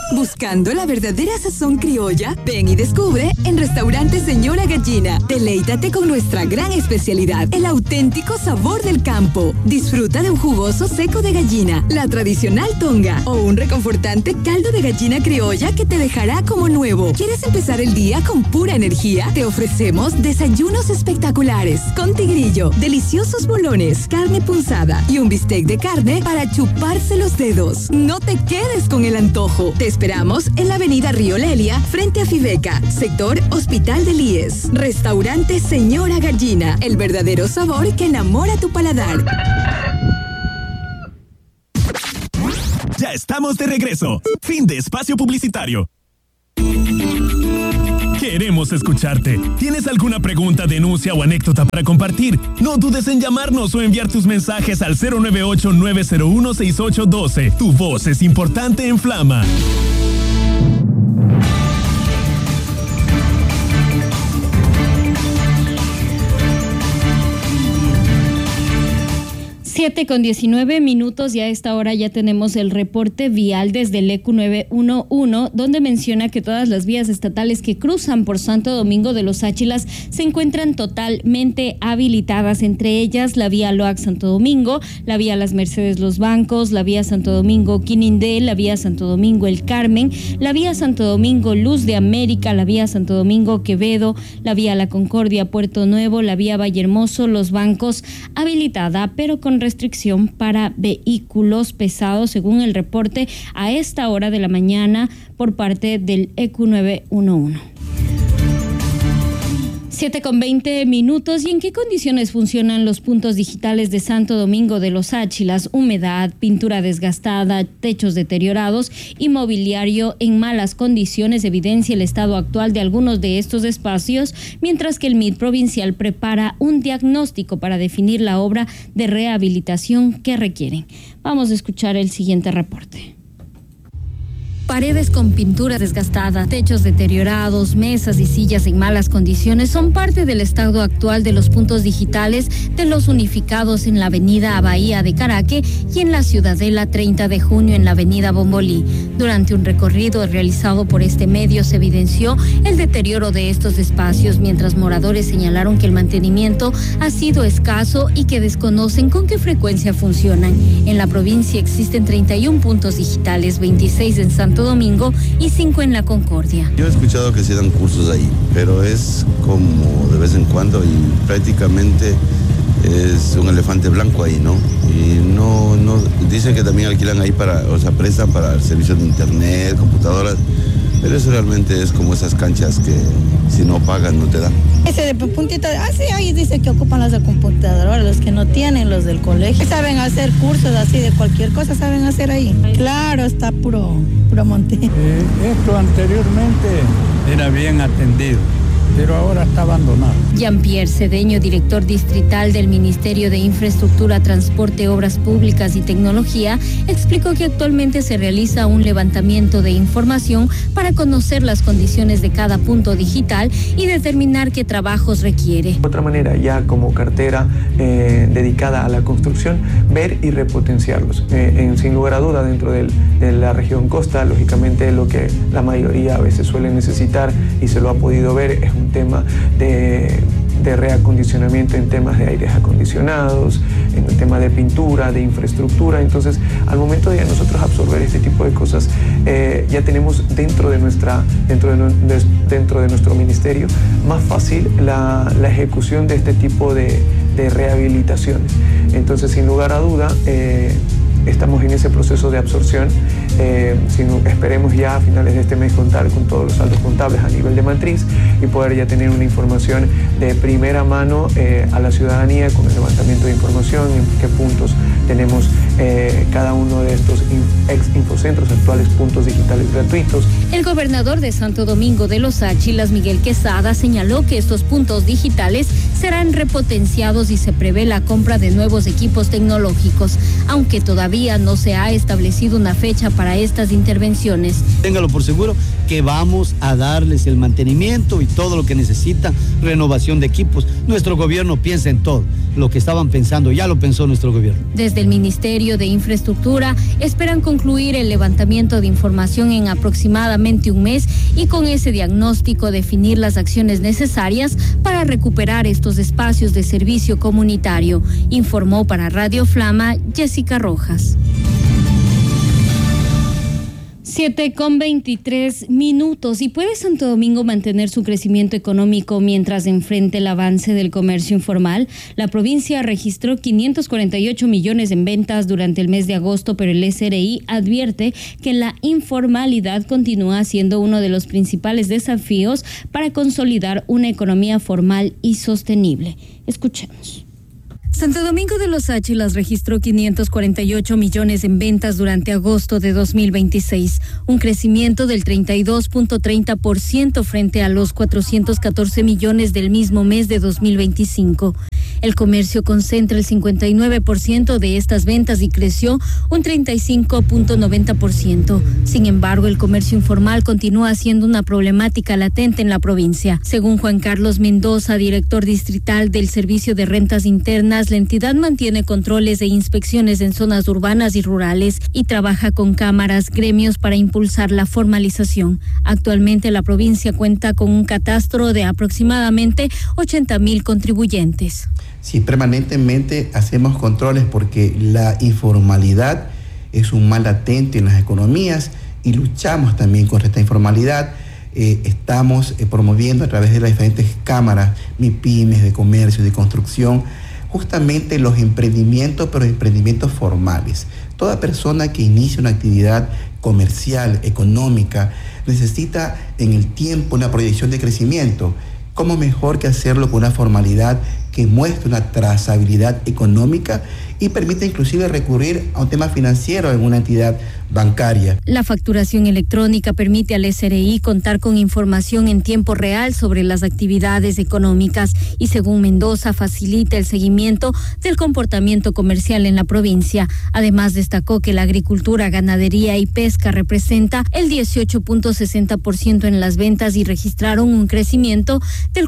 Buscando la verdadera sazón criolla, ven y descubre en Restaurante Señora Gallina. Deleítate con nuestra gran especialidad, el auténtico sabor del campo. Disfruta de un jugoso seco de gallina, la tradicional tonga o un reconfortante caldo de gallina criolla que te dejará como nuevo. ¿Quieres empezar el día con pura energía? Te ofrecemos desayunos espectaculares con tigrillo, deliciosos bolones, carne punzada y un bistec de carne para chuparse los dedos. No te quedes con el antojo. Te esperamos en la avenida Río Lelia, frente a Fibeca, sector Hospital del IES. Restaurante Señora Gallina, el verdadero sabor que enamora tu paladar. Ya estamos de regreso. Fin de espacio publicitario. Queremos escucharte. ¿Tienes alguna pregunta, denuncia o anécdota para compartir? No dudes en llamarnos o enviar tus mensajes al 098-901-6812. Tu voz es importante en Flama. Siete con 19 minutos y a esta hora ya tenemos el reporte vial desde el EQ 911, donde menciona que todas las vías estatales que cruzan por Santo Domingo de los Áchilas se encuentran totalmente habilitadas, entre ellas la vía Loac Santo Domingo, la vía Las Mercedes Los Bancos, la vía Santo Domingo Quinindé, la vía Santo Domingo El Carmen, la vía Santo Domingo Luz de América, la vía Santo Domingo Quevedo, la vía La Concordia Puerto Nuevo, la vía Vallehermoso Los Bancos habilitada, pero con restricción para vehículos pesados, según el reporte a esta hora de la mañana por parte del EQ 911. 7:20 minutos. ¿Y en qué condiciones funcionan los puntos digitales de Santo Domingo de los Áchilas? Humedad, pintura desgastada, techos deteriorados y mobiliario en malas condiciones evidencia el estado actual de algunos de estos espacios, mientras que el MID provincial prepara un diagnóstico para definir la obra de rehabilitación que requieren. Vamos a escuchar el siguiente reporte. Paredes con pintura desgastada, techos deteriorados, mesas y sillas en malas condiciones son parte del estado actual de los puntos digitales de los unificados en la avenida Bahía de Caraque y en la Ciudadela 30 de junio en la avenida Bombolí. Durante un recorrido realizado por este medio se evidenció el deterioro de estos espacios, mientras moradores señalaron que el mantenimiento ha sido escaso y que desconocen con qué frecuencia funcionan. En la provincia existen 31 puntos digitales, 26 en Santo Domingo y 5 en La Concordia. Yo he escuchado que se dan cursos ahí, pero es como de vez en cuando y prácticamente es un elefante blanco ahí, ¿no? Y no dicen que también alquilan ahí prestan para el servicio de internet, computadoras, pero eso realmente es como esas canchas que si no pagan no te dan. Ese de puntito, sí, ahí dice que ocupan los de computadora, los que no tienen, los del colegio. Saben hacer cursos así de cualquier cosa, saben hacer ahí. Claro, está puro monte. Esto anteriormente era bien atendido, pero ahora está abandonado. Jean-Pierre Cedeño, director distrital del Ministerio de Infraestructura, Transporte, Obras Públicas y Tecnología, explicó que actualmente se realiza un levantamiento de información para conocer las condiciones de cada punto digital y determinar qué trabajos requiere. De otra manera, ya como cartera dedicada a la construcción, ver y repotenciarlos. Sin lugar a duda, dentro de la región costa, lógicamente lo que la mayoría a veces suele necesitar y se lo ha podido ver es un tema de reacondicionamiento en temas de aires acondicionados, en el tema de pintura, de infraestructura. Entonces, al momento de nosotros absorber este tipo de cosas, ya tenemos dentro de nuestro ministerio más fácil la ejecución de este tipo de rehabilitaciones. Entonces, sin lugar a duda, estamos en ese proceso de absorción. Esperemos ya a finales de este mes contar con todos los saldos contables a nivel de matriz y poder ya tener una información de primera mano a la ciudadanía con el levantamiento de información, en qué puntos tenemos cada uno de estos ex infocentros, actuales puntos digitales gratuitos. El gobernador de Santo Domingo de los Áchilas, Miguel Quesada, señaló que estos puntos digitales serán repotenciados y se prevé la compra de nuevos equipos tecnológicos, aunque todavía no se ha establecido una fecha para estas intervenciones. Téngalo por seguro que vamos a darles el mantenimiento y todo lo que necesitan, renovación de equipos. Nuestro gobierno piensa en todo. Lo que estaban pensando, ya lo pensó nuestro gobierno. Desde el Ministerio de Infraestructura esperan concluir el levantamiento de información en aproximadamente un mes y con ese diagnóstico definir las acciones necesarias para recuperar estos espacios de servicio comunitario, informó para Radio Flama Jessica Rojas. 7:23 minutos. ¿Y puede Santo Domingo mantener su crecimiento económico mientras enfrente el avance del comercio informal? La provincia registró 548 millones en ventas durante el mes de agosto, pero el SRI advierte que la informalidad continúa siendo uno de los principales desafíos para consolidar una economía formal y sostenible. Escuchemos. Santo Domingo de los Áchilas registró 548 millones en ventas durante agosto de 2026, un crecimiento del 32.30% frente a los 414 millones del mismo mes de 2025. El comercio concentra el 59% de estas ventas y creció un 35.90%. Sin embargo, el comercio informal continúa siendo una problemática latente en la provincia. Según Juan Carlos Mendoza, director distrital del Servicio de Rentas Internas, la entidad mantiene controles e inspecciones en zonas urbanas y rurales y trabaja con cámaras, gremios para impulsar la formalización. Actualmente la provincia cuenta con un catastro de aproximadamente 80,000 contribuyentes. Sí, permanentemente hacemos controles porque la informalidad es un mal latente en las economías y luchamos también contra esta informalidad. Estamos promoviendo a través de las diferentes cámaras, MIPYMES, de comercio, de construcción, justamente los emprendimientos, pero emprendimientos formales. Toda persona que inicia una actividad comercial, económica, necesita en el tiempo una proyección de crecimiento. ¿Cómo mejor que hacerlo con una formalidad que muestre una trazabilidad económica y permite inclusive recurrir a un tema financiero en una entidad bancaria? La facturación electrónica permite al SRI contar con información en tiempo real sobre las actividades económicas y, según Mendoza, facilita el seguimiento del comportamiento comercial en la provincia. Además, destacó que la agricultura, ganadería y pesca representa el 18.60% en las ventas y registraron un crecimiento del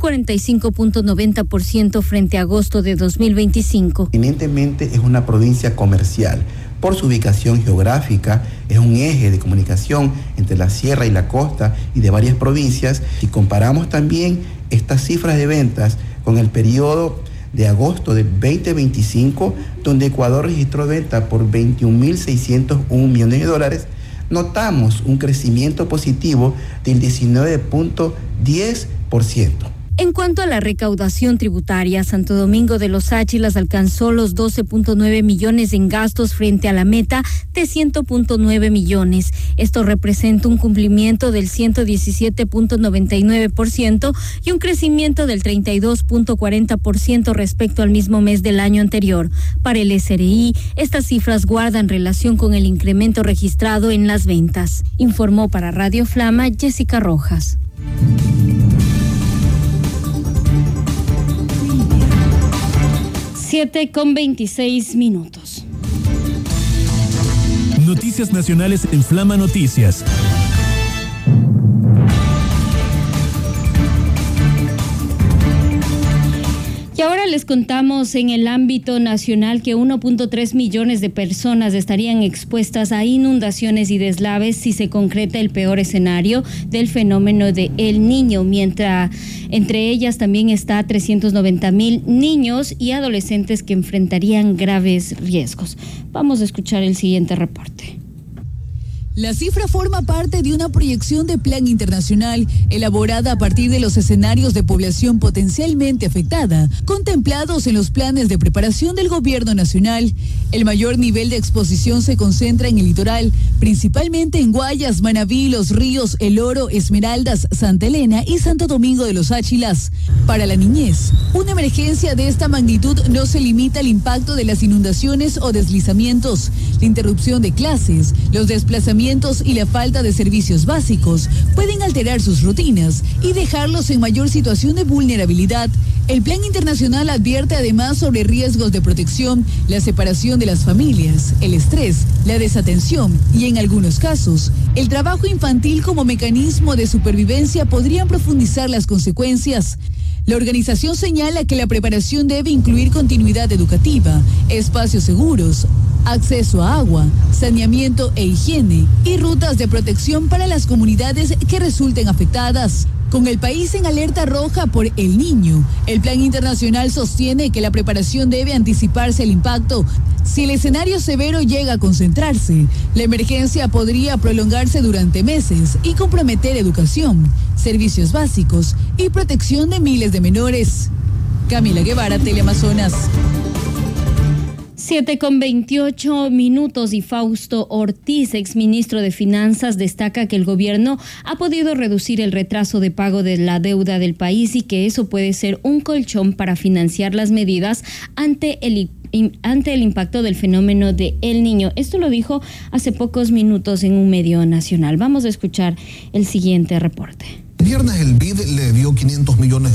45.90% frente a agosto de 2025. Eminentemente es una provincia comercial. Por su ubicación geográfica, es un eje de comunicación entre la sierra y la costa y de varias provincias. Si comparamos también estas cifras de ventas con el periodo de agosto de 2025, donde Ecuador registró ventas por 21.601 millones de dólares, notamos un crecimiento positivo del 19.10%. En cuanto a la recaudación tributaria, Santo Domingo de los Áchilas alcanzó los 12.9 millones en gastos frente a la meta de 100.9 millones. Esto representa un cumplimiento del 117.99% y un crecimiento del 32.40% respecto al mismo mes del año anterior. Para el SRI, estas cifras guardan relación con el incremento registrado en las ventas. Informó para Radio Flama Jessica Rojas. 7:26. Noticias nacionales en Flama Noticias. Y ahora les contamos en el ámbito nacional que 1.3 millones de personas estarían expuestas a inundaciones y deslaves si se concreta el peor escenario del fenómeno de El Niño, mientras entre ellas también está 390,000 niños y adolescentes que enfrentarían graves riesgos. Vamos a escuchar el siguiente reporte. La cifra forma parte de una proyección de plan internacional elaborada a partir de los escenarios de población potencialmente afectada, contemplados en los planes de preparación del gobierno nacional. El mayor nivel de exposición se concentra en el litoral, principalmente en Guayas, Manabí, Los Ríos, El Oro, Esmeraldas, Santa Elena y Santo Domingo de los Áchilas. Para la niñez, una emergencia de esta magnitud no se limita al impacto de las inundaciones o deslizamientos, la interrupción de clases, los desplazamientos y la falta de servicios básicos pueden alterar sus rutinas y dejarlos en mayor situación de vulnerabilidad, El Plan Internacional advierte además sobre riesgos de protección, la separación de las familias, el estrés, la desatención y, en algunos casos, el trabajo infantil como mecanismo de supervivencia podrían profundizar las consecuencias. La organización señala que la preparación debe incluir continuidad educativa, espacios seguros, acceso a agua, saneamiento e higiene y rutas de protección para las comunidades que resulten afectadas. Con el país en alerta roja por El Niño, el Plan Internacional sostiene que la preparación debe anticiparse al impacto. Si el escenario severo llega a concentrarse, la emergencia podría prolongarse durante meses y comprometer educación, servicios básicos y protección de miles de menores. Camila Guevara, Teleamazonas. 7:28 y Fausto Ortiz, exministro de Finanzas, destaca que el gobierno ha podido reducir el retraso de pago de la deuda del país y que eso puede ser un colchón para financiar las medidas ante el impacto del fenómeno de El Niño. Esto lo dijo hace pocos minutos en un medio nacional. Vamos a escuchar el siguiente reporte. El viernes el BID le dio $500 millones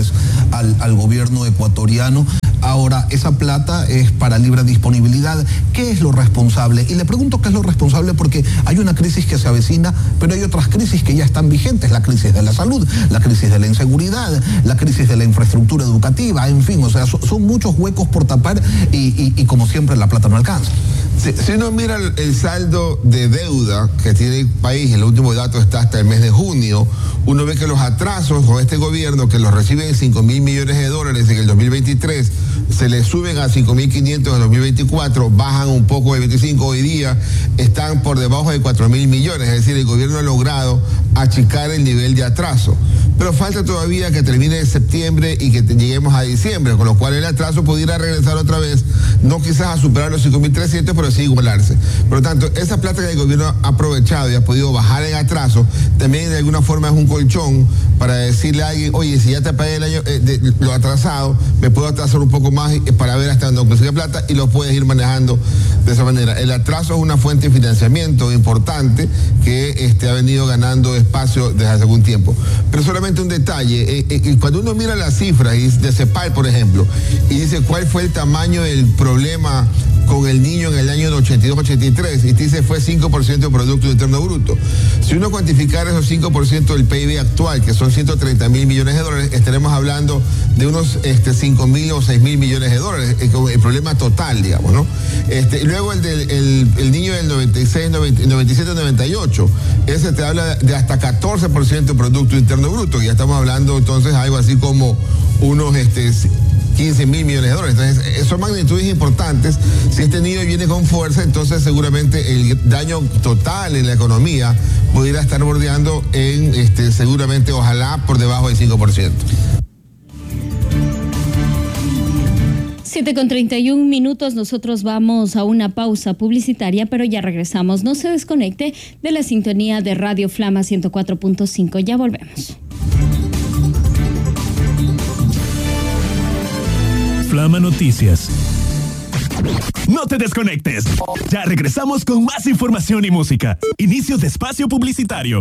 al gobierno ecuatoriano. Ahora, esa plata es para libre disponibilidad. ¿Qué es lo responsable? Y le pregunto qué es lo responsable porque hay una crisis que se avecina, pero hay otras crisis que ya están vigentes. La crisis de la salud, la crisis de la inseguridad, la crisis de la infraestructura educativa, en fin, o sea, son muchos huecos por tapar y como siempre la plata no alcanza. Si uno mira el saldo de deuda que tiene el país, el último dato está hasta el mes de junio, uno ve que los atrasos con este gobierno, que los reciben $5.000 millones en el 2023, se les suben a 5.500 en el 2024, bajan un poco de 25, hoy día están por debajo de 4.000 millones, es decir, el gobierno ha logrado achicar el nivel de atraso. Pero falta todavía que termine septiembre y que lleguemos a diciembre, con lo cual el atraso pudiera regresar otra vez, no quizás a superar los 5.300, pero sí igualarse. Por lo tanto, esa plata que el gobierno ha aprovechado y ha podido bajar el atraso, también de alguna forma es un colchón para decirle a alguien, oye, si ya te pagué el año lo atrasado, me puedo atrasar un poco más para ver hasta dónde consigue plata y lo puedes ir manejando de esa manera. El atraso es una fuente de financiamiento importante que ha venido ganando espacio desde hace algún tiempo. Pero solamente un detalle, cuando uno mira las cifras de CEPAL, por ejemplo, y dice cuál fue el tamaño del problema con El Niño en el año 82-83, y dice fue 5% del Producto Interno Bruto. Si uno cuantificara esos 5% del PIB actual, que son $130.000 millones, estaremos hablando de unos 5.000 o 6.000 millones de dólares, el problema total, digamos, ¿no? Y luego el Niño del 96, 97, 98, ese te habla de hasta 14% del Producto Interno Bruto, y ya estamos hablando entonces algo así como unos 15.000 millones de dólares. Entonces, son magnitudes importantes. Si este niño viene con fuerza, entonces seguramente el daño total en la economía pudiera estar bordeando en, seguramente, ojalá, por debajo del 5%. 7:31, nosotros vamos a una pausa publicitaria, pero ya regresamos. No se desconecte de la sintonía de Radio Flama 104.5. Ya volvemos. Flama Noticias. No te desconectes. Ya regresamos con más información y música. Inicio de espacio publicitario.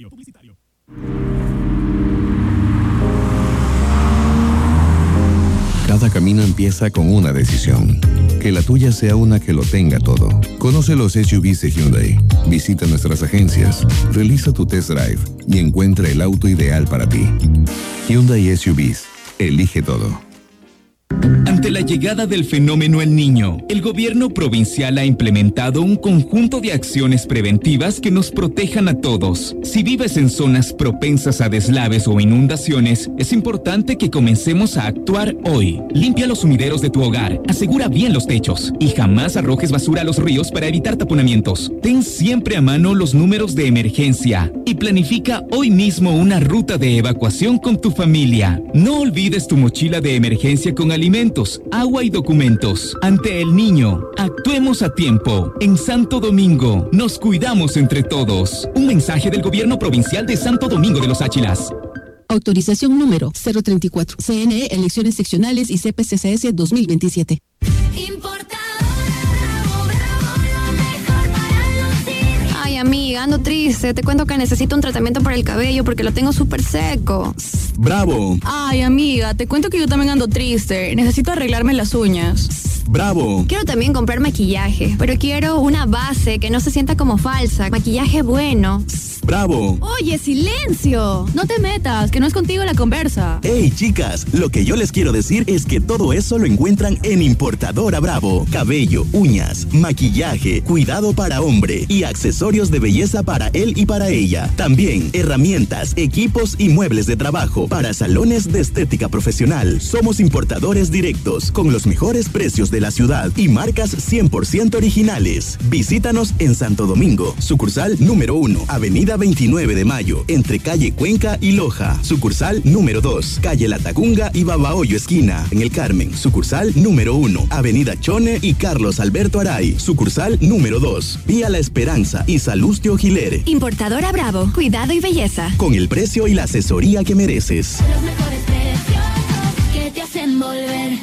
Cada camino empieza con una decisión. Que la tuya sea una que lo tenga todo. Conoce los SUVs de Hyundai. Visita nuestras agencias, realiza tu test drive y encuentra el auto ideal para ti. Hyundai SUVs. Elige todo. Ante la llegada del fenómeno El Niño, el gobierno provincial ha implementado un conjunto de acciones preventivas que nos protejan a todos. Si vives en zonas propensas a deslaves o inundaciones, es importante que comencemos a actuar hoy. Limpia los sumideros de tu hogar, asegura bien los techos y jamás arrojes basura a los ríos para evitar taponamientos. Ten siempre a mano los números de emergencia y planifica hoy mismo una ruta de evacuación con tu familia. No olvides tu mochila de emergencia con alimentos, agua y documentos. Ante El Niño, actuemos a tiempo. En Santo Domingo, nos cuidamos entre todos. Un mensaje del Gobierno Provincial de Santo Domingo de los Áchilas. Autorización número 034. CNE, Elecciones Seccionales y CPCCS 2027. amiga, ando triste. Te cuento que necesito un tratamiento para el cabello porque lo tengo súper seco. ¡Bravo! Ay, amiga, te cuento que yo también ando triste. Necesito arreglarme las uñas. ¡Bravo! Quiero también comprar maquillaje, pero quiero una base que no se sienta como falsa. Maquillaje bueno. ¡Bravo! Oye, silencio. No te metas, que no es contigo la conversa. Hey, chicas, lo que yo les quiero decir es que todo eso lo encuentran en Importadora Bravo. Cabello, uñas, maquillaje, cuidado para hombre y accesorios de belleza para él y para ella. También herramientas, equipos y muebles de trabajo para salones de estética profesional. Somos importadores directos con los mejores precios de la ciudad y marcas 100% originales. Visítanos en Santo Domingo, sucursal número 1, Avenida 29 de Mayo, entre calle Cuenca y Loja. Sucursal número 2, calle Latacunga y Babahoyo esquina, en el Carmen. Sucursal número 1, Avenida Chone y Carlos Alberto Aray. Sucursal número 2, Vía La Esperanza y Salustio Giler. Importadora Bravo, cuidado y belleza. Con el precio y la asesoría que mereces. Los mejores precios que te hacen volver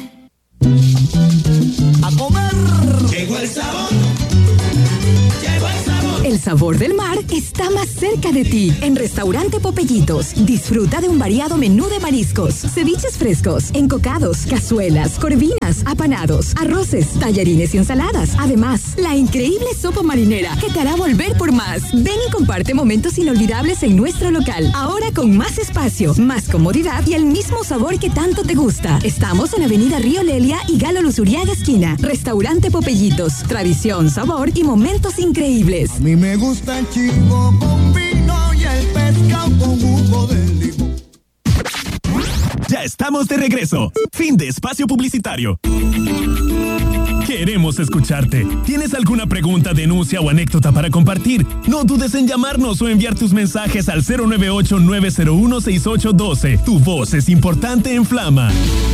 a comer. Llegó el sabor. Llegó el sabor. El sabor del mar está más cerca de ti. En Restaurante Popellitos, disfruta de un variado menú de mariscos, ceviches frescos, encocados, cazuelas, corvinas, apanados, arroces, tallarines y ensaladas. Además, la increíble sopa marinera que te hará volver por más. Ven y comparte momentos inolvidables en nuestro local. Ahora con más espacio, más comodidad y el mismo sabor que tanto te gusta. Estamos en Avenida Río Lelia y Galo Luzuriaga esquina. Restaurante Popellitos, tradición, sabor y momentos increíbles. A mí me gusta el chivo con vino y el pescado con jugo de limón. Ya estamos de regreso. Fin de espacio publicitario. Queremos escucharte. ¿Tienes alguna pregunta, denuncia o anécdota para compartir? No dudes en llamarnos o enviar tus mensajes al 098-901-6812. Tu voz es importante en Flama.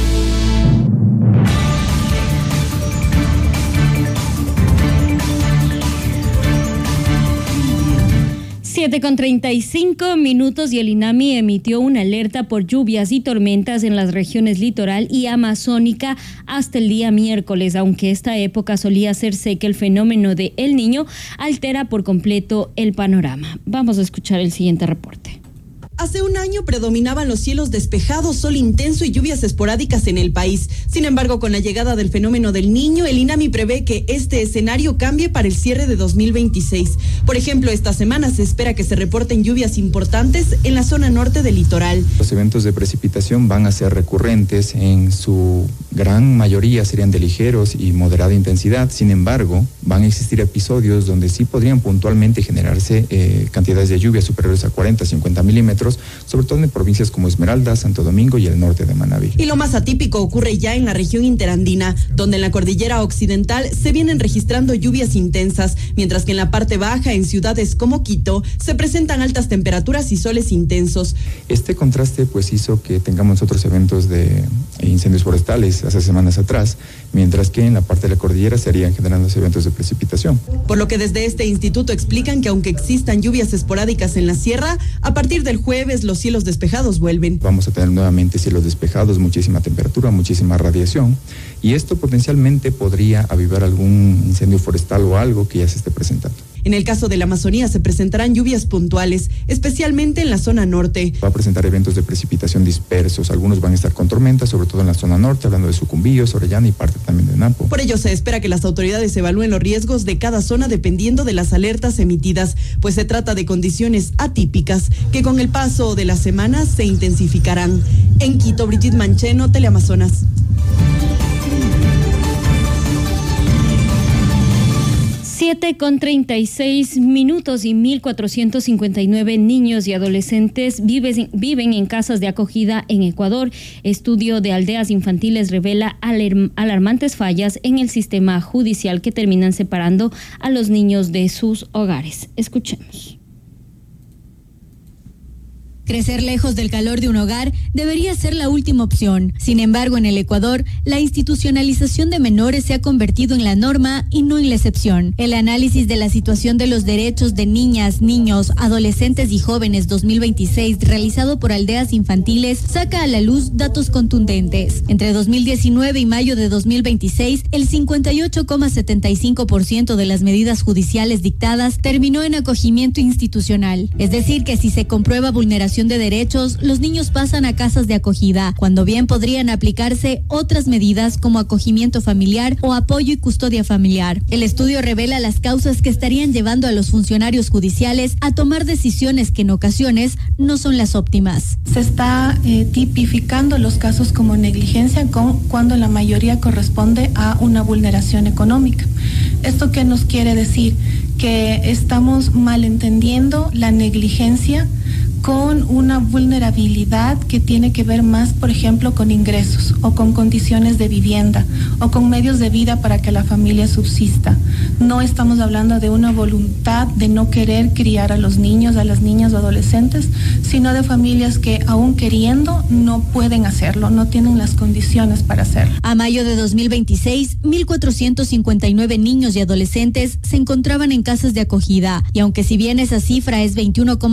7:35 y el INAMI emitió una alerta por lluvias y tormentas en las regiones litoral y amazónica hasta el día miércoles. Aunque esta época solía ser seca, el fenómeno de El Niño altera por completo el panorama. Vamos a escuchar el siguiente reporte. Hace un año predominaban los cielos despejados, sol intenso y lluvias esporádicas en el país. Sin embargo, con la llegada del fenómeno del Niño, el INAMI prevé que este escenario cambie para el cierre de 2026. Por ejemplo, esta semana se espera que se reporten lluvias importantes en la zona norte del litoral. Los eventos de precipitación van a ser recurrentes, en su gran mayoría serían de ligeros y moderada intensidad. Sin embargo, van a existir episodios donde sí podrían puntualmente generarse cantidades de lluvia superiores a 40-50 milímetros, sobre todo en provincias como Esmeraldas, Santo Domingo y el norte de Manabí. Y lo más atípico ocurre ya en la región interandina, donde en la cordillera occidental se vienen registrando lluvias intensas, mientras que en la parte baja, en ciudades como Quito, se presentan altas temperaturas y soles intensos. Este contraste pues hizo que tengamos otros eventos de incendios forestales hace semanas atrás, mientras que en la parte de la cordillera se harían generando eventos de precipitación. Por lo que desde este instituto explican que aunque existan lluvias esporádicas en la sierra, a partir del jueves los cielos despejados vuelven. Vamos a tener nuevamente cielos despejados, muchísima temperatura, muchísima radiación, y esto potencialmente podría avivar algún incendio forestal o algo que ya se esté presentando. En el caso de la Amazonía se presentarán lluvias puntuales, especialmente en la zona norte. Va a presentar eventos de precipitación dispersos, algunos van a estar con tormentas, sobre todo en la zona norte, hablando de Sucumbíos, Orellana y parte también de Napo. Por ello se espera que las autoridades evalúen los riesgos de cada zona dependiendo de las alertas emitidas, pues se trata de condiciones atípicas que con el paso de las semanas se intensificarán. En Quito, Brigitte Mancheno, Teleamazonas. 7:36 y 1,459 niños y adolescentes viven en casas de acogida en Ecuador. Estudio de aldeas infantiles revela alarmantes fallas en el sistema judicial que terminan separando a los niños de sus hogares. Escuchemos. Crecer lejos del calor de un hogar debería ser la última opción. Sin embargo, en el Ecuador, la institucionalización de menores se ha convertido en la norma y no en la excepción. El análisis de la situación de los derechos de niñas, niños, adolescentes y jóvenes 2026, realizado por Aldeas Infantiles, saca a la luz datos contundentes. Entre 2019 y mayo de 2026, el 58,75% de las medidas judiciales dictadas terminó en acogimiento institucional. Es decir, que si se comprueba vulneración de derechos, los niños pasan a casas de acogida, cuando bien podrían aplicarse otras medidas como acogimiento familiar o apoyo y custodia familiar. El estudio revela las causas que estarían llevando a los funcionarios judiciales a tomar decisiones que en ocasiones no son las óptimas. Se está tipificando los casos como negligencia cuando la mayoría corresponde a una vulneración económica. ¿Esto qué nos quiere decir? Que estamos malentendiendo la negligencia con una vulnerabilidad que tiene que ver más, por ejemplo, con ingresos o con condiciones de vivienda o con medios de vida para que la familia subsista. No estamos hablando de una voluntad de no querer criar a los niños, a las niñas o adolescentes, sino de familias que aún queriendo no pueden hacerlo, no tienen las condiciones para hacerlo. A mayo de 2026, 1.459 niños y adolescentes se encontraban en casas de acogida, y aunque si bien esa cifra es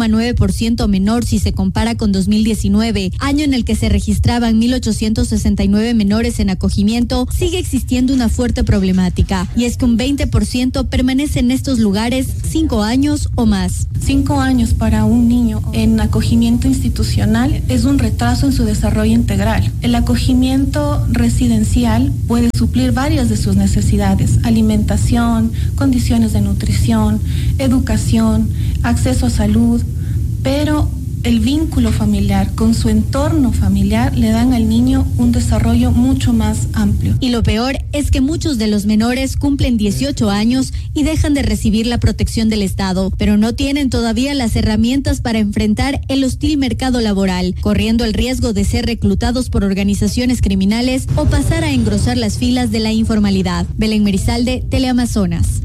21,9% menor si se compara con 2019, año en el que se registraban 1.869 menores en acogimiento, sigue existiendo una fuerte problemática, y es que un 20% permanece en estos lugares 5 años o más. 5 años para un niño en acogimiento institucional es un retraso en su desarrollo integral. El acogimiento residencial puede suplir varias de sus necesidades: alimentación, condiciones de nutrición, educación, acceso a salud, pero el vínculo familiar con su entorno familiar le dan al niño un desarrollo mucho más amplio. Y lo peor es que muchos de los menores cumplen 18 años y dejan de recibir la protección del Estado, pero no tienen todavía las herramientas para enfrentar el hostil mercado laboral, corriendo el riesgo de ser reclutados por organizaciones criminales o pasar a engrosar las filas de la informalidad. Belén Merizalde, Teleamazonas.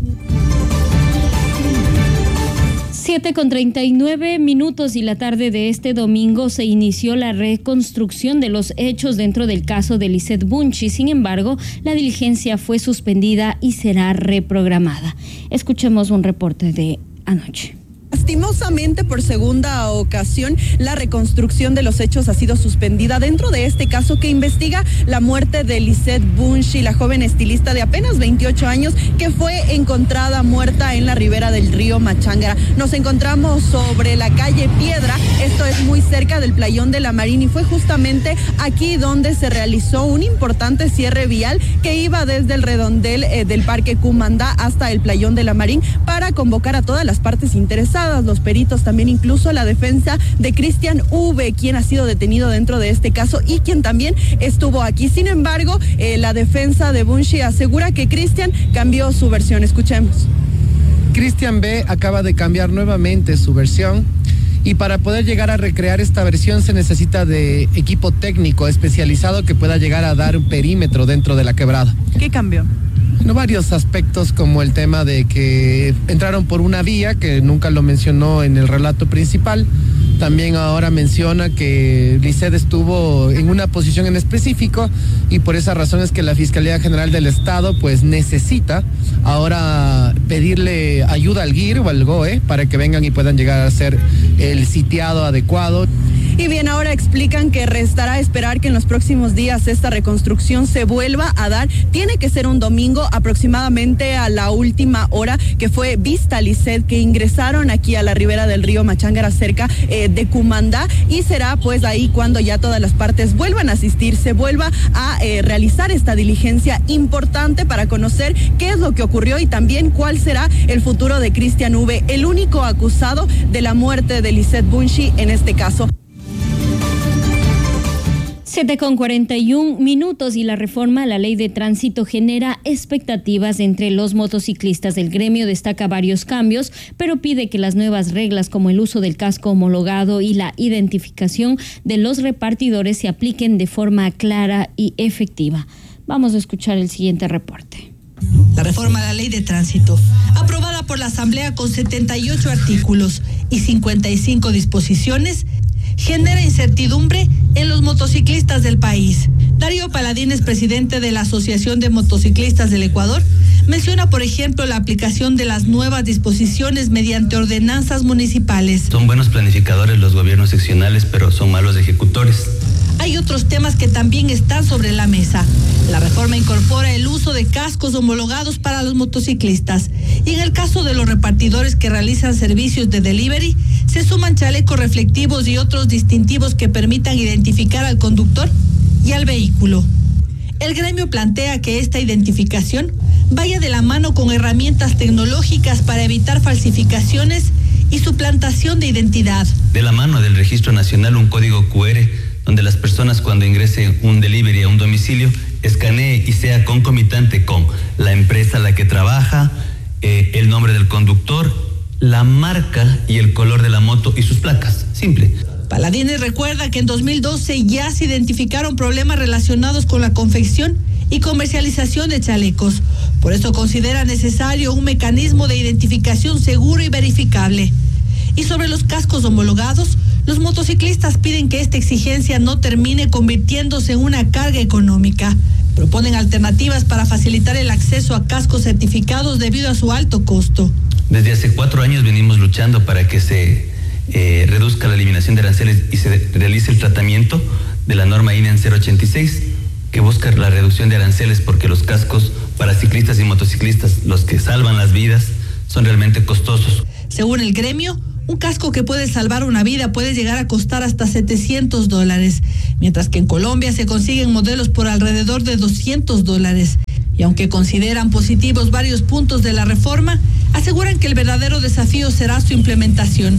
7:39 y la tarde de este domingo se inició la reconstrucción de los hechos dentro del caso de Lisette Bunchi. Sin embargo, la diligencia fue suspendida y será reprogramada. Escuchemos un reporte de anoche. Lastimosamente, por segunda ocasión, la reconstrucción de los hechos ha sido suspendida dentro de este caso que investiga la muerte de Lisette Bunchi, la joven estilista de apenas 28 años que fue encontrada muerta en la ribera del río Machángara. Nos encontramos sobre la calle Piedra, esto es muy cerca del playón de la Marín, y fue justamente aquí donde se realizó un importante cierre vial que iba desde el redondel del Parque Cumandá hasta el playón de la Marín para convocar a todas las partes interesadas, los peritos, también incluso la defensa de Cristian V, quien ha sido detenido dentro de este caso y quien también estuvo aquí. Sin embargo, la defensa de Bunchi asegura que Cristian cambió su versión. Escuchemos. Cristian B acaba de cambiar nuevamente su versión, y para poder llegar a recrear esta versión se necesita de equipo técnico especializado que pueda llegar a dar un perímetro dentro de la quebrada. ¿Qué cambió? No, varios aspectos, como el tema de que entraron por una vía que nunca lo mencionó en el relato principal. También ahora menciona que Lisette estuvo en una posición en específico, y por esa razón es que la Fiscalía General del Estado pues necesita ahora pedirle ayuda al GIR o al GOE para que vengan y puedan llegar a hacer el sitiado adecuado. Y bien, ahora explican que restará esperar que en los próximos días esta reconstrucción se vuelva a dar. Tiene que ser un domingo aproximadamente a la última hora que fue vista Lisette, que ingresaron aquí a la ribera del río Machángara cerca de Cumandá, y será pues ahí cuando ya todas las partes vuelvan a asistir, se vuelva a realizar esta diligencia importante para conocer qué es lo que ocurrió y también cuál será el futuro de Cristian V, el único acusado de la muerte de Lisette Bunchi en este caso. 7:41 y la reforma a la ley de tránsito genera expectativas entre los motociclistas. El gremio destaca varios cambios, pero pide que las nuevas reglas como el uso del casco homologado y la identificación de los repartidores se apliquen de forma clara y efectiva. Vamos a escuchar el siguiente reporte. La reforma a la ley de tránsito, aprobada por la Asamblea con 78 artículos y 55 disposiciones, genera incertidumbre en los motociclistas del país. Darío Paladines, presidente de la Asociación de Motociclistas del Ecuador, menciona, por ejemplo, la aplicación de las nuevas disposiciones mediante ordenanzas municipales. Son buenos planificadores los gobiernos seccionales, pero son malos ejecutores. Hay otros temas que también están sobre la mesa. La reforma incorpora el uso de cascos homologados para los motociclistas. Y en el caso de los repartidores que realizan servicios de delivery, se suman chalecos reflectivos y otros distintivos que permitan identificar al conductor y al vehículo. El gremio plantea que esta identificación vaya de la mano con herramientas tecnológicas para evitar falsificaciones y suplantación de identidad. De la mano del Registro Nacional, un código QR donde las personas, cuando ingresen un delivery a un domicilio, escanee y sea concomitante con la empresa a la que trabaja, el nombre del conductor, la marca y el color de la moto y sus placas. Simple. Paladines recuerda que en 2012 ya se identificaron problemas relacionados con la confección y comercialización de chalecos. Por eso considera necesario un mecanismo de identificación seguro y verificable. Y sobre los cascos homologados, los motociclistas piden que esta exigencia no termine convirtiéndose en una carga económica. Proponen alternativas para facilitar el acceso a cascos certificados debido a su alto costo. Desde hace 4 años venimos luchando para que se reduzca la eliminación de aranceles y se realice el tratamiento de la norma INEAN 086, que busca la reducción de aranceles, porque los cascos para ciclistas y motociclistas, los que salvan las vidas, son realmente costosos. Según el gremio, un casco que puede salvar una vida puede llegar a costar hasta $700, mientras que en Colombia se consiguen modelos por alrededor de $200. Y aunque consideran positivos varios puntos de la reforma, aseguran que el verdadero desafío será su implementación.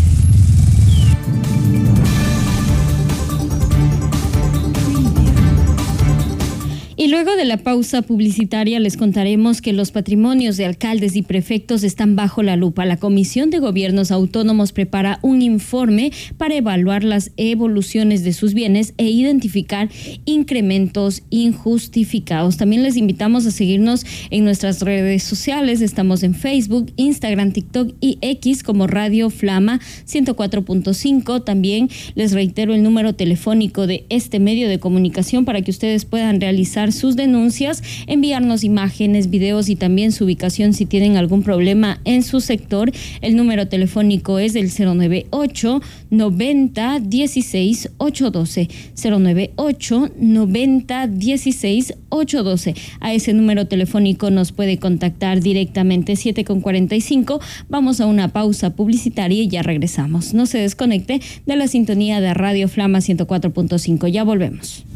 Y luego de la pausa publicitaria les contaremos que los patrimonios de alcaldes y prefectos están bajo la lupa. La Comisión de Gobiernos Autónomos prepara un informe para evaluar las evoluciones de sus bienes e identificar incrementos injustificados. También les invitamos a seguirnos en nuestras redes sociales. Estamos en Facebook, Instagram, TikTok y X como Radio Flama 104.5. También les reitero el número telefónico de este medio de comunicación para que ustedes puedan realizar sus denuncias, enviarnos imágenes, videos y también su ubicación si tienen algún problema en su sector. El número telefónico es el 098 90 16 812, 098 90 16 812. A ese número telefónico nos puede contactar directamente. 7:45. Vamos a una pausa publicitaria y ya regresamos. No se desconecte de la sintonía de Radio Flama 104.5. Ya volvemos.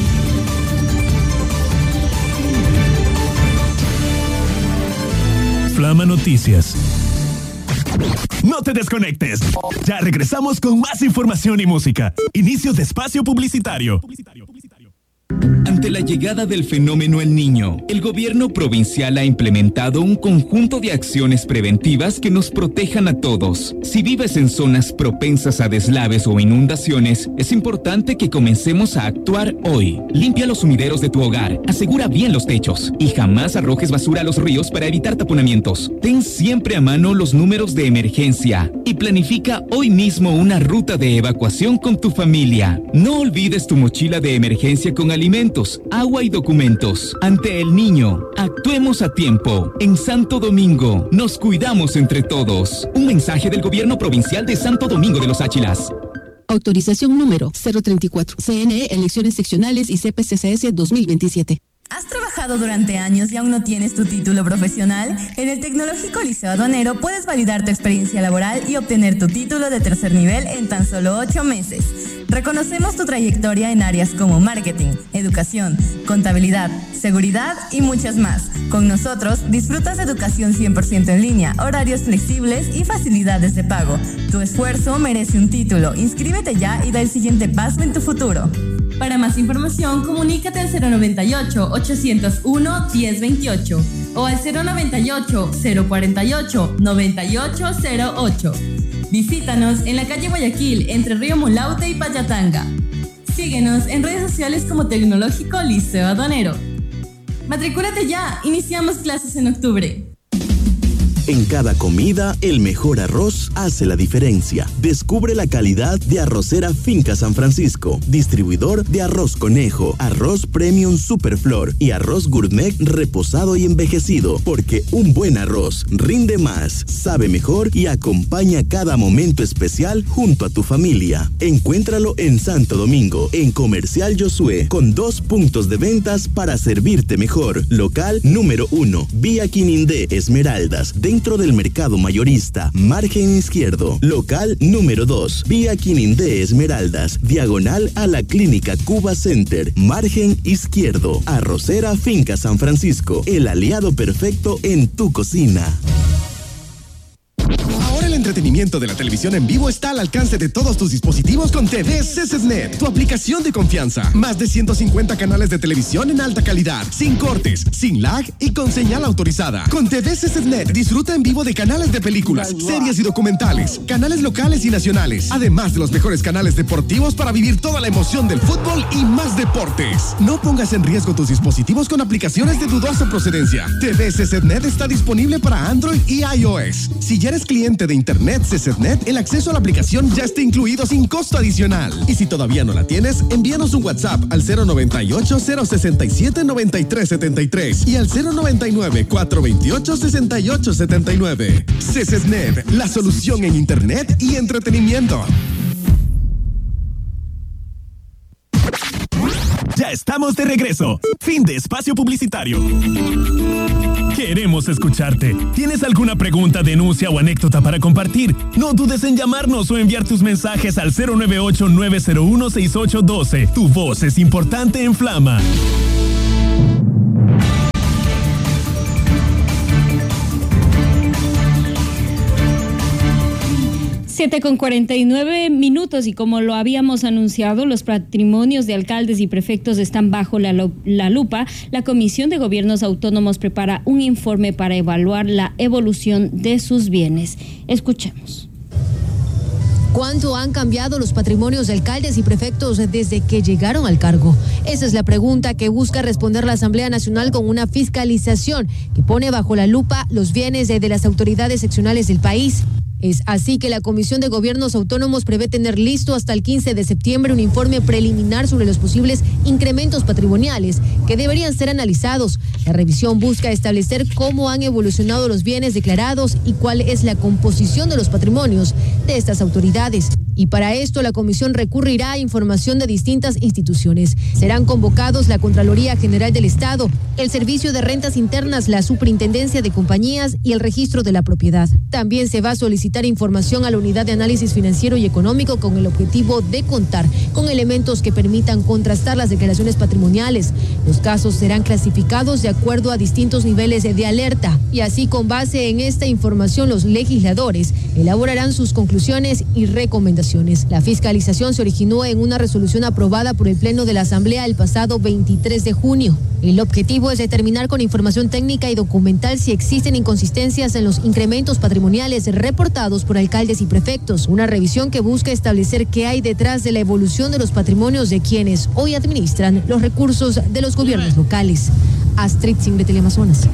Flama Noticias. No te desconectes. Ya regresamos con más información y música. Inicio de espacio publicitario. Ante la llegada del fenómeno El Niño, el gobierno provincial ha implementado un conjunto de acciones preventivas que nos protejan a todos. Si vives en zonas propensas a deslaves o inundaciones, es importante que comencemos a actuar hoy. Limpia los sumideros de tu hogar, asegura bien los techos y jamás arrojes basura a los ríos para evitar taponamientos. Ten siempre a mano los números de emergencia y planifica hoy mismo una ruta de evacuación con tu familia. No olvides tu mochila de emergencia con alimentos, agua y documentos. Ante El Niño, actuemos a tiempo. En Santo Domingo, nos cuidamos entre todos. Un mensaje del Gobierno Provincial de Santo Domingo de los Áchilas. Autorización número 034. CNE, elecciones seccionales y CPCCS 2027. ¿Has trabajado durante años y aún no tienes tu título profesional? En el Tecnológico Liceo Aduanero puedes validar tu experiencia laboral y obtener tu título de tercer nivel en tan solo 8 meses. Reconocemos tu trayectoria en áreas como marketing, educación, contabilidad, seguridad y muchas más. Con nosotros disfrutas de educación 100% en línea, horarios flexibles y facilidades de pago. Tu esfuerzo merece un título. Inscríbete ya y da el siguiente paso en tu futuro. Para más información, comunícate al 098-801-1028 o al 098-048-9808. Visítanos en la calle Guayaquil, entre Río Mulaute y Payatanga. Síguenos en redes sociales como Tecnológico Liceo Aduanero. Matricúlate ya, iniciamos clases en octubre. En cada comida, el mejor arroz hace la diferencia. Descubre la calidad de Arrocera Finca San Francisco, distribuidor de arroz conejo, arroz premium Superflor y arroz gourmet reposado y envejecido, porque un buen arroz rinde más, sabe mejor y acompaña cada momento especial junto a tu familia. Encuéntralo en Santo Domingo, en Comercial Josué, con 2 puntos de ventas para servirte mejor. Local número 1, Vía Quinindé Esmeraldas, dentro del mercado mayorista, margen izquierdo. Local número 2, Vía Quinindé Esmeraldas, diagonal a la Clínica Cuba Center, margen izquierdo. Arrocera Finca San Francisco, el aliado perfecto en tu cocina. Ahora el entretenimiento de la televisión en vivo está al alcance de todos tus dispositivos con TV CCSnet, tu aplicación de confianza. Más de 150 canales de televisión en alta calidad, sin cortes, sin lag y con señal autorizada. Con TV CCSnet disfruta en vivo de canales de películas, series y documentales, canales locales y nacionales, además de los mejores canales deportivos para vivir toda la emoción del fútbol y más deportes. No pongas en riesgo tus dispositivos con aplicaciones de dudosa procedencia. TV CCSnet está disponible para Android y iOS. Si ya eres cliente de Internet CCSnet, el acceso a la aplicación ya está incluido sin costo adicional. Y si todavía no la tienes, envíanos un WhatsApp al 098-067-9373 y al 099-428-6879. CCSnet, la solución en Internet y entretenimiento. Ya estamos de regreso. Fin de espacio publicitario. Queremos escucharte. ¿Tienes alguna pregunta, denuncia o anécdota para compartir? No dudes en llamarnos o enviar tus mensajes al 098-901-6812. Tu voz es importante en Flama. 7:49 y como lo habíamos anunciado, los patrimonios de alcaldes y prefectos están bajo la lupa. La Comisión de Gobiernos Autónomos prepara un informe para evaluar la evolución de sus bienes. Escuchemos. ¿Cuánto han cambiado los patrimonios de alcaldes y prefectos desde que llegaron al cargo? Esa es la pregunta que busca responder la Asamblea Nacional con una fiscalización que pone bajo la lupa los bienes de las autoridades seccionales del país. Es así que la Comisión de Gobiernos Autónomos prevé tener listo hasta el 15 de septiembre un informe preliminar sobre los posibles incrementos patrimoniales que deberían ser analizados. La revisión busca establecer cómo han evolucionado los bienes declarados y cuál es la composición de los patrimonios de estas autoridades. Y para esto la comisión recurrirá a información de distintas instituciones. Serán convocados la Contraloría General del Estado, el Servicio de Rentas Internas, la Superintendencia de Compañías y el Registro de la Propiedad. También se va a solicitar información a la Unidad de Análisis Financiero y Económico con el objetivo de contar con elementos que permitan contrastar las declaraciones patrimoniales. Los casos serán clasificados de acuerdo a distintos niveles de alerta y así, con base en esta información, los legisladores elaborarán sus conclusiones y recomendaciones. La fiscalización se originó en una resolución aprobada por el Pleno de la Asamblea el pasado 23 de junio. El objetivo es determinar con información técnica y documental si existen inconsistencias en los incrementos patrimoniales reportados por alcaldes y prefectos. Una revisión que busca establecer qué hay detrás de la evolución de los patrimonios de quienes hoy administran los recursos de los gobiernos locales. Astrid Singh, Teleamazonas.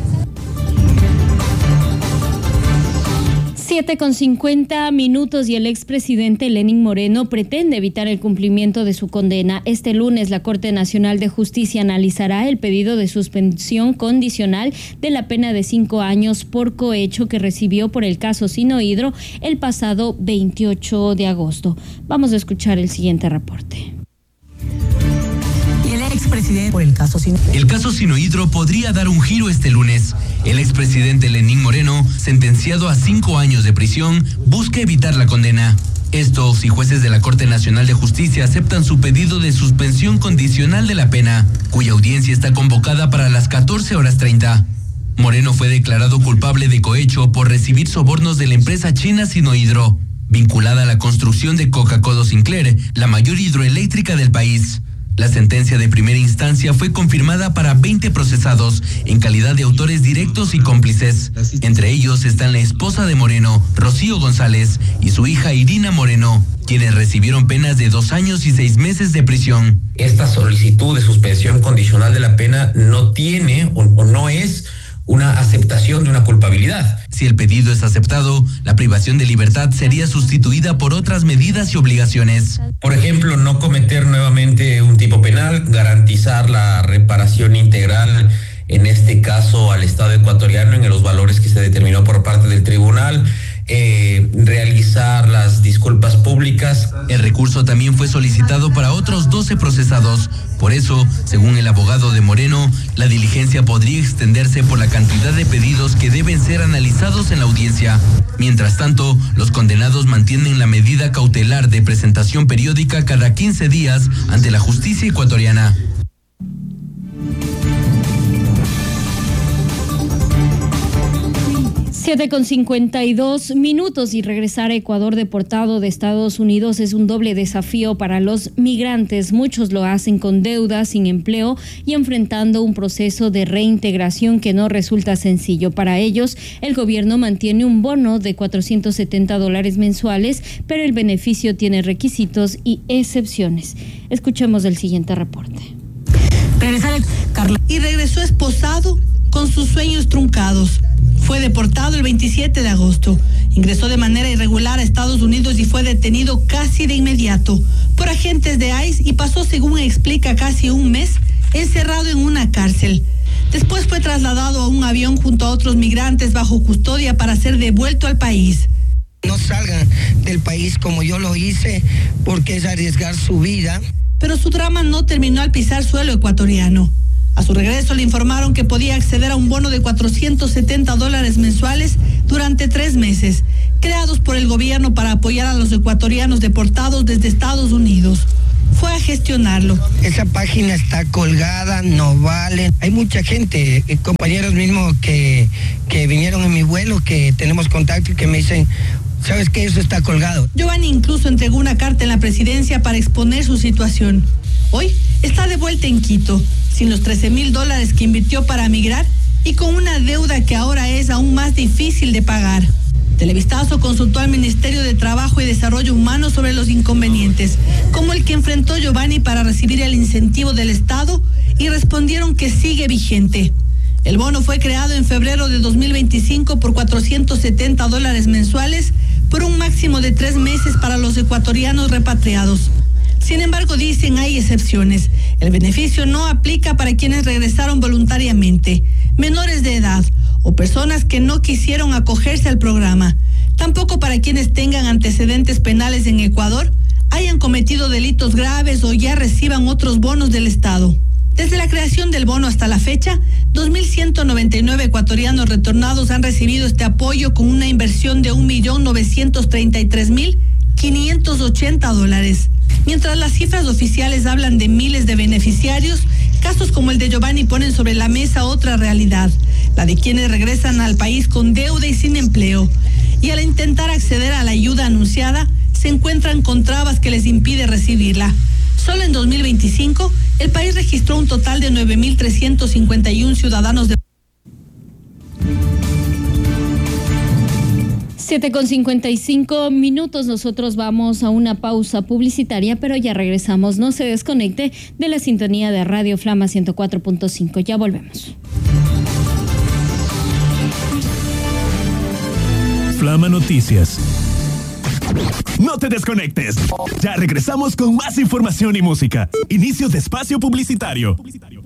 7:50 y el expresidente Lenín Moreno pretende evitar el cumplimiento de su condena. Este lunes la Corte Nacional de Justicia analizará el pedido de suspensión condicional de la pena de 5 años por cohecho que recibió por el caso Sinohydro el pasado 28 de agosto. Vamos a escuchar el siguiente reporte. Expresidente por el caso Sinohydro. El caso Sinohydro podría dar un giro este lunes. El expresidente Lenín Moreno, sentenciado a 5 años de prisión, busca evitar la condena. Esto si jueces de la Corte Nacional de Justicia aceptan su pedido de suspensión condicional de la pena, cuya audiencia está convocada para las 14:30. Moreno fue declarado culpable de cohecho por recibir sobornos de la empresa china Sinohydro, vinculada a la construcción de Coca-Cola Sinclair, la mayor hidroeléctrica del país. La sentencia de primera instancia fue confirmada para 20 procesados en calidad de autores directos y cómplices. Entre ellos están la esposa de Moreno, Rocío González, y su hija Irina Moreno, quienes recibieron penas de 2 años y 6 meses de prisión. Esta solicitud de suspensión condicional de la pena no tiene o no es una aceptación de una culpabilidad. Si el pedido es aceptado, la privación de libertad sería sustituida por otras medidas y obligaciones. Por ejemplo, no cometer nuevamente un tipo penal, garantizar la reparación integral, en este caso al Estado ecuatoriano en los valores que se determinó por parte del tribunal, realizar las disculpas públicas. El recurso también fue solicitado para otros 12 procesados. Por eso, según el abogado de Moreno, la diligencia podría extenderse por la cantidad de pedidos que deben ser analizados en la audiencia. Mientras tanto, los condenados mantienen la medida cautelar de presentación periódica cada 15 días ante la justicia ecuatoriana. 7:52 y regresar a Ecuador deportado de Estados Unidos es un doble desafío para los migrantes. Muchos lo hacen con deudas, sin empleo y enfrentando un proceso de reintegración que no resulta sencillo. Para ellos, el gobierno mantiene un bono de $470 mensuales, pero el beneficio tiene requisitos y excepciones. Escuchemos el siguiente reporte. Y regresó esposado con sus sueños truncados. Fue deportado el 27 de agosto. Ingresó de manera irregular a Estados Unidos y fue detenido casi de inmediato por agentes de ICE y pasó, según explica, casi un mes encerrado en una cárcel. Después fue trasladado a un avión junto a otros migrantes bajo custodia para ser devuelto al país. No salgan del país como yo lo hice, porque es arriesgar su vida. Pero su drama no terminó al pisar suelo ecuatoriano. A su regreso le informaron que podía acceder a un bono de $470 mensuales durante 3 meses, creados por el gobierno para apoyar a los ecuatorianos deportados desde Estados Unidos. Fue a gestionarlo. Esa página está colgada, no vale. Hay mucha gente, compañeros mismos que vinieron en mi vuelo, que tenemos contacto y que me dicen, ¿sabes qué? Eso está colgado. Giovanni incluso entregó una carta en la presidencia para exponer su situación. Hoy está de vuelta en Quito, sin los $13,000 que invirtió para migrar y con una deuda que ahora es aún más difícil de pagar. Televistazo consultó al Ministerio de Trabajo y Desarrollo Humano sobre los inconvenientes, como el que enfrentó Giovanni para recibir el incentivo del Estado, y respondieron que sigue vigente. El bono fue creado en febrero de 2025 por $470 mensuales por un máximo de 3 meses para los ecuatorianos repatriados. Sin embargo, dicen, hay excepciones. El beneficio no aplica para quienes regresaron voluntariamente, menores de edad o personas que no quisieron acogerse al programa. Tampoco para quienes tengan antecedentes penales en Ecuador, hayan cometido delitos graves o ya reciban otros bonos del Estado. Desde la creación del bono hasta la fecha, 2.199 ecuatorianos retornados han recibido este apoyo con una inversión de $1.933.580. Mientras las cifras oficiales hablan de miles de beneficiarios, casos como el de Giovanni ponen sobre la mesa otra realidad, la de quienes regresan al país con deuda y sin empleo. Y al intentar acceder a la ayuda anunciada, se encuentran con trabas que les impide recibirla. Solo en 2025, el país registró un total de 9.351 ciudadanos de 7:55. Nosotros vamos a una pausa publicitaria, pero ya regresamos. No se desconecte de la sintonía de Radio Flama 104.5. Ya volvemos. Flama Noticias. No te desconectes. Ya regresamos con más información y música. Inicio de espacio publicitario.